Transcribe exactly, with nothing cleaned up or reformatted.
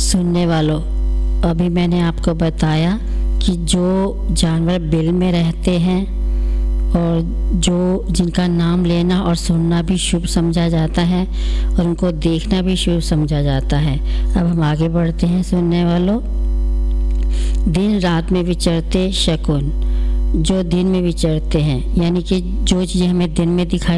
सुनने वालों, अभी मैंने आपको बताया कि जो जानवर बिल में रहते हैं और जो जिनका नाम लेना और सुनना भी शुभ समझा जाता है और उनको देखना भी शुभ समझा जाता है। अब हम आगे बढ़ते हैं सुनने वालों। दिन रात में विचरते शकुन, जो दिन में विचरते हैं, यानी कि जो चीज़ें हमें दिन में दिखाई